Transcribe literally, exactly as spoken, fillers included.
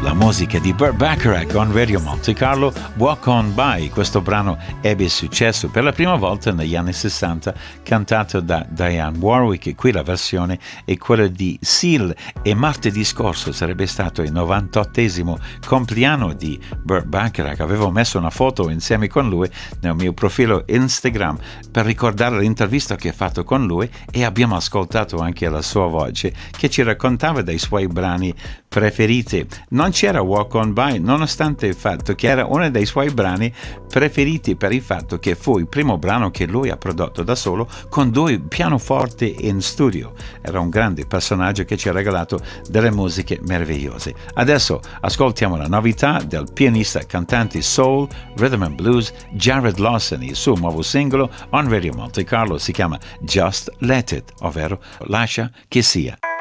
La musica di Burt Bacharach on Radio Monte Carlo, Walk On By. Questo brano ebbe successo per la prima volta negli anni sessanta, cantato da Dionne Warwick, e qui la versione è quella di Seal, e martedì scorso sarebbe stato il novantottesimo compleanno di Burt Bacharach. Avevo messo una foto insieme con lui nel mio profilo Instagram per ricordare l'intervista che ho fatto con lui, e abbiamo ascoltato anche la sua voce che ci raccontava dei suoi brani preferiti. Non c'era Walk On By, nonostante il fatto che era uno dei suoi brani preferiti per il fatto che fu il primo brano che lui ha prodotto da solo con due pianoforti in studio. Era un grande personaggio che ci ha regalato delle musiche meravigliose. Adesso ascoltiamo la novità del pianista, cantante soul, rhythm and blues Jared Lawson. Il suo nuovo singolo on Radio Monte Carlo si chiama Just Let It, ovvero Lascia che sia.